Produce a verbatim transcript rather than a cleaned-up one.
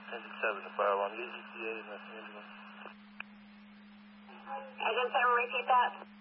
Engine seven to fire alarm. Use E T A in the engine. Engine seven, repeat that.